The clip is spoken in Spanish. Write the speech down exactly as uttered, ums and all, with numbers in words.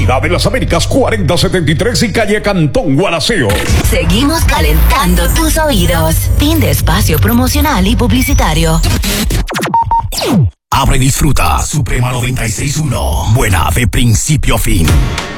Avenida de las Américas cuarenta setenta y tres y calle Cantón Gualaceo. Seguimos calentando tus oídos. Fin de espacio promocional y publicitario. Abre y disfruta Suprema noventa y seis punto uno. Buena de principio a fin.